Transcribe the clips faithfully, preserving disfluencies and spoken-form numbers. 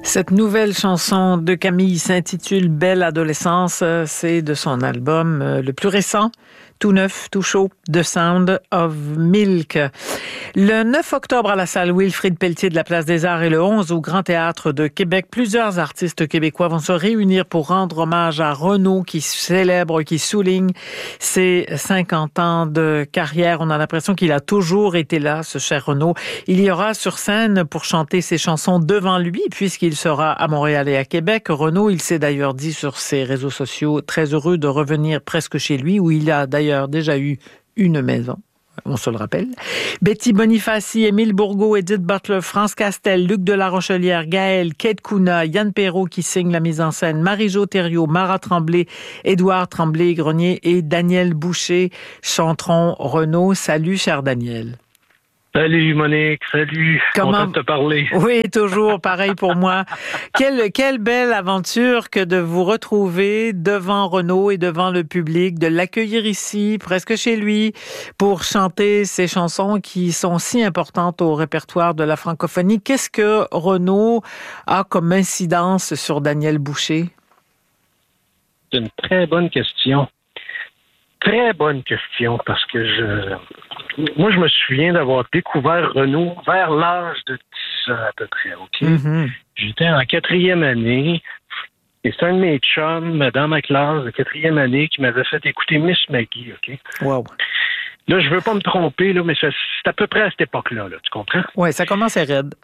Cette nouvelle chanson de Camille s'intitule « Belle adolescence ». C'est de son album le plus récent, tout neuf, tout chaud, The Sound of Milk. Le neuf octobre à la salle Wilfrid Pelletier de la Place des Arts et le onze au Grand Théâtre de Québec, plusieurs artistes québécois vont se réunir pour rendre hommage à Renaud qui célèbre, qui souligne ses cinquante ans de carrière. On a l'impression qu'il a toujours été là, ce cher Renaud. Il y aura sur scène pour chanter ses chansons devant lui, puisqu'il sera à Montréal et à Québec. Renaud, il s'est d'ailleurs dit sur ses réseaux sociaux très heureux de revenir presque chez lui, où il a d'ailleurs déjà eu une maison. On se le rappelle. Betty Bonifaci, Émile Bourgault, Edith Butler, France Castel, Luc de la Rochelière, Gaël, Kate Kuna, Yann Perrault qui signe la mise en scène, Marie-Jo Thériault, Mara Tremblay, Édouard Tremblay-Grenier et Daniel Boucher chanteront Renaud. Salut, cher Daniel. Salut Monique, salut. Comment... Content de te parler. Oui, toujours, pareil pour moi. Quelle, quelle belle aventure que de vous retrouver devant Renaud et devant le public, de l'accueillir ici, presque chez lui, pour chanter ces chansons qui sont si importantes au répertoire de la francophonie. Qu'est-ce que Renaud a comme incidence sur Daniel Boucher? C'est une très bonne question. Très bonne question, parce que je... Moi, je me souviens d'avoir découvert Renaud vers l'âge de dix ans à peu près, OK? Mm-hmm. J'étais en quatrième année, et c'est un de mes chums dans ma classe de quatrième année qui m'avait fait écouter Miss Maggie, OK? Wow. Là, je veux pas me tromper, là, mais c'est à peu près à cette époque-là, là, tu comprends? Oui, ça commence à raide.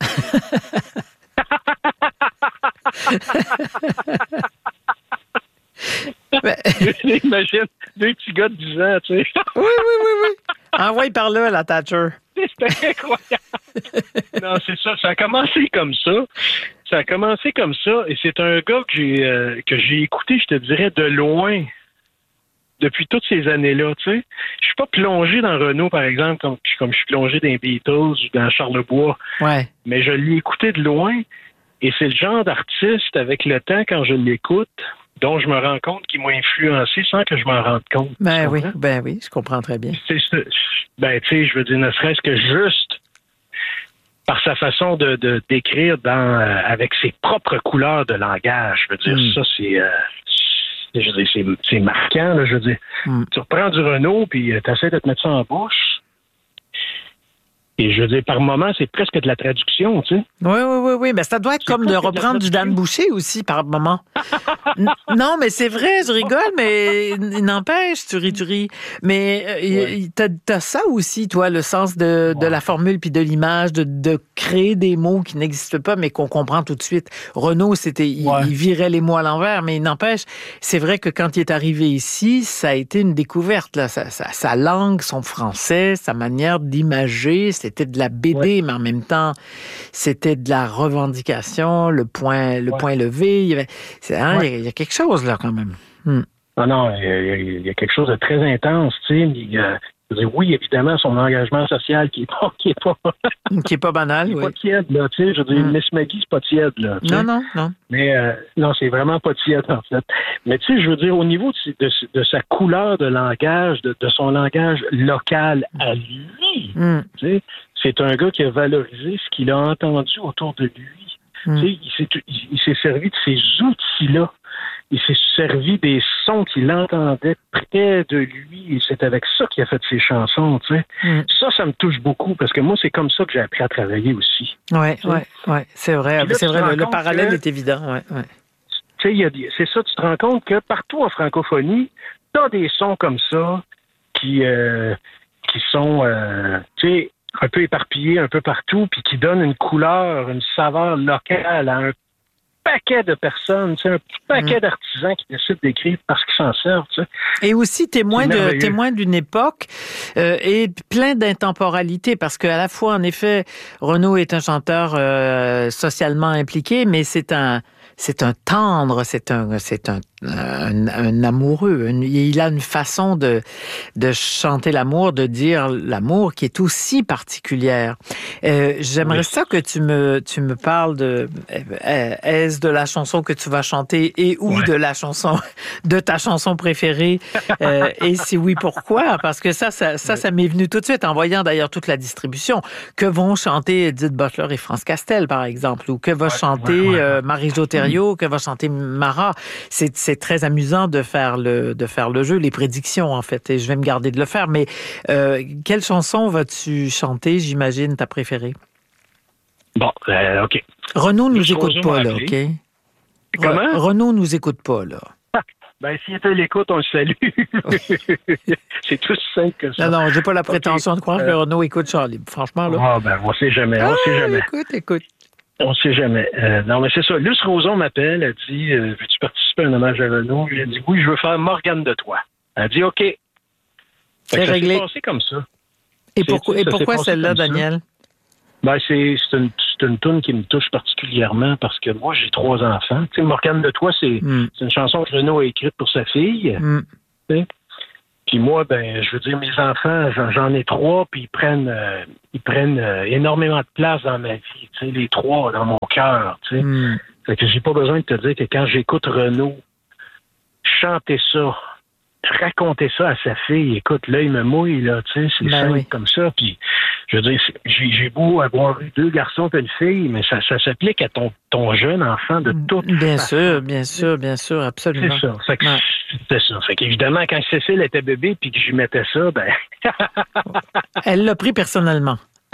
Imagine, deux petits gars de dix ans, tu sais. Oui, oui, oui, oui. Envoie par là, la Thatcher. C'était incroyable. Non, c'est ça. Ça a commencé comme ça. Ça a commencé comme ça. Et c'est un gars que j'ai, euh, que j'ai écouté, je te dirais, de loin depuis toutes ces années-là, tu sais. Je suis pas plongé dans Renaud, par exemple, comme, comme je suis plongé dans les Beatles ou dans Charlebois. Ouais. Mais je l'ai écouté de loin. Et c'est le genre d'artiste, avec le temps, quand je l'écoute, dont je me rends compte qu'il m'a influencé sans que je m'en rende compte. Ben oui, ben oui, je comprends très bien. C'est, c'est, ben, tu sais, je veux dire, ne serait-ce que juste par sa façon de, de d'écrire dans, euh, avec ses propres couleurs de langage. Je veux dire, mm. ça, c'est, euh, c'est, je veux dire, c'est, c'est marquant, là, je veux dire. Mm. Tu reprends du Renaud, puis euh, tu essaies de te mettre ça en bouche. Et je veux dire, par moment, c'est presque de la traduction, tu sais. Oui, oui, oui, oui. Mais ça doit être c'est comme de reprendre de du Dan Boucher aussi, par moment. N- non, mais c'est vrai, je rigole, mais il n'empêche, tu ris, tu ris. Mais euh, ouais. t'as, t'as ça aussi, toi, le sens de, ouais. de la formule puis de l'image, de, de créer des mots qui n'existent pas, mais qu'on comprend tout de suite. Renaud, c'était, il, ouais. il virait les mots à l'envers, mais il n'empêche, c'est vrai que quand il est arrivé ici, ça a été une découverte, là. Sa, sa, sa langue, son français, sa manière d'imager, c'est C'était de la B D, ouais. mais en même temps, c'était de la revendication, le point, le ouais. point levé. Il y, avait, c'est, hein, ouais. il, y a, il y a quelque chose là quand même. Hmm. Non, non, il y, a, il y a quelque chose de très intense. Tu sais, il y a, je veux dire, oui, évidemment, son engagement social qui est pas, qui est pas, qui est pas banal, qui est oui. pas tiède là. Tu sais, je veux dire, hmm. Miss Maggie, c'est pas tiède là. Non, sais. non, non. Mais euh, non, c'est vraiment pas tiède en fait. Mais tu sais, je veux dire, au niveau de, de, de sa couleur de langage, de, de son langage local à lui, hmm. tu sais. C'est un gars qui a valorisé ce qu'il a entendu autour de lui. Mm. Tu sais, il, s'est, il, il s'est servi de ces outils-là. Il s'est servi des sons qu'il entendait près de lui. Et c'est avec ça qu'il a fait ses chansons. Tu sais. Mm. Ça, ça me touche beaucoup parce que moi, c'est comme ça que j'ai appris à travailler aussi. Oui, oui, oui. C'est vrai. Là, c'est vrai. Le, le parallèle que, est évident. Ouais, ouais. Tu sais, il y a, c'est ça. Tu te rends compte que partout en francophonie, tu as des sons comme ça qui, euh, qui sont, euh, tu sais, un peu éparpillé un peu partout, puis qui donne une couleur, une saveur locale à un paquet de personnes, tu sais, un petit paquet mmh. d'artisans qui décident d'écrire parce qu'ils s'en servent. Tu sais. Et aussi témoin, de, témoin d'une époque euh, et plein d'intemporalité, parce qu'à la fois, en effet, Renaud est un chanteur euh, socialement impliqué, mais c'est un... C'est un tendre, c'est un, c'est un un, un amoureux. Une, il a une façon de, de chanter l'amour, de dire l'amour qui est aussi particulière. Euh, j'aimerais oui. ça que tu me, tu me parles de, est-ce de la chanson que tu vas chanter et ou ouais. de la chanson, de ta chanson préférée? euh, et si oui, pourquoi? Parce que ça, ça, ça, ça m'est venu tout de suite en voyant d'ailleurs toute la distribution. Que vont chanter Edith Butler et France Castel, par exemple, ou que va ouais, chanter ouais, ouais. Euh, Marie-Jo Thériault, que va chanter Mara. C'est, c'est très amusant de faire le, de faire le jeu, les prédictions, en fait, et je vais me garder de le faire. Mais euh, quelle chanson vas-tu chanter, j'imagine, ta préférée? Bon, euh, OK. Renaud nous écoute pas, là, OK? Comment? Renaud nous écoute pas, là. Ben, s'il était à l'écoute, on le salue. C'est tout simple que ça. Non, non, j'ai pas la prétention okay. de croire euh... que Renaud écoute Charlie. Franchement, là. Ah, ben, on sait jamais, on ah, sait jamais. Écoute, écoute. On sait jamais. Euh, non, mais c'est ça. Luce Roson m'appelle, elle dit, euh, veux-tu participer à un hommage à Renaud? J'ai dit, oui, je veux faire Morgane de toi. Elle dit, OK. C'est ça réglé. s'est passé comme ça. Et, pour, et pourquoi celle-là, Daniel? Ça. Ben, c'est, c'est une, c'est une toune qui me touche particulièrement parce que moi, j'ai trois enfants. Tu sais, Morgane de toi, c'est, mm. c'est une chanson que Renaud a écrite pour sa fille. Mm. Tu sais? Puis moi, ben, je veux dire, mes enfants, j'en, j'en ai trois, puis ils prennent, euh, ils prennent euh, énormément de place dans ma vie. Tu sais, les trois, dans mon cœur. Tu sais, mm. fait que j'ai pas besoin de te dire que quand j'écoute Renaud chanter ça, raconter ça à sa fille, écoute, l'œil me mouille, là, tu sais, c'est ben simple oui. comme ça, puis je veux dire, j'ai, j'ai beau avoir eu deux garçons et une fille, mais ça, ça s'applique à ton, ton jeune enfant de toute Bien façon. sûr, bien sûr, bien sûr, absolument. C'est ça, fait que, ouais. c'est ça. Fait qu'évidemment, quand Cécile était bébé puis que j'y mettais ça, ben... Elle l'a pris personnellement.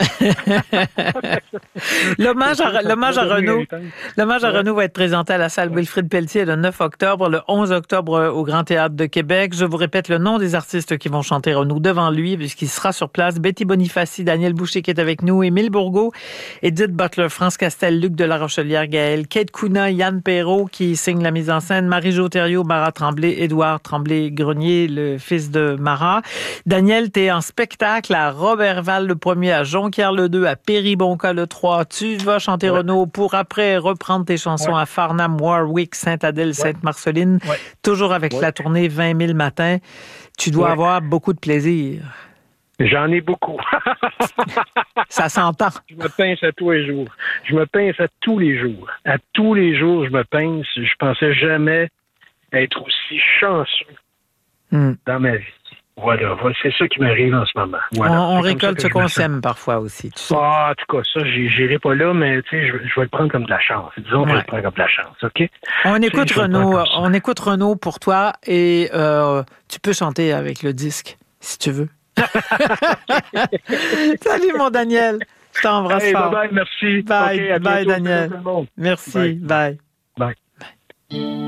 l'hommage à, l'hommage à Renaud, l'hommage à Renaud va être présenté à la salle Wilfrid Pelletier le neuf octobre, le onze octobre au Grand Théâtre de Québec. Je vous répète le nom des artistes qui vont chanter Renaud devant lui, puisqu'il sera sur place. Betty Bonifaci, Daniel Boucher qui est avec nous, Émile Bourgault, Edith Butler, France Castel, Luc de la Rochelière, Gaël, Kate Kuna, Yann Perrault qui signe la mise en scène, Marie-Jo Thériault, Mara Tremblay, Édouard Tremblay-Grenier, le fils de Mara. Daniel, t'es en spectacle à Roberval le premier, à Jonquière le deux, à Péribonka le trois. Tu vas chanter ouais. Renaud pour après reprendre tes chansons ouais. à Farnham, Warwick, Sainte-Adèle, ouais. Sainte-Marceline. Ouais. Toujours avec ouais. la tournée vingt mille matins. Tu dois ouais. avoir beaucoup de plaisir. J'en ai beaucoup. Ça s'entend. Je me pince à tous les jours. Je me pince à tous les jours. À tous les jours, je me pince. Je pensais jamais être aussi chanceux mm. dans ma vie. Voilà, c'est ça qui m'arrive en ce moment. Voilà. On, on récolte ce qu'on sème parfois aussi. Tu sais. Ah, en tout cas, ça, j'irai pas là, mais tu sais, je, je vais le prendre comme de la chance. Disons que ouais. je vais le prendre comme de la chance, OK? On écoute Renaud, on écoute Renaud pour toi et euh, tu peux chanter avec le disque, si tu veux. Salut, mon Daniel. Je t'embrasse hey, fort. Bye bye, merci. Bye, okay, bye, bientôt, Daniel. tout le monde. Merci, bye. Bye. bye. bye.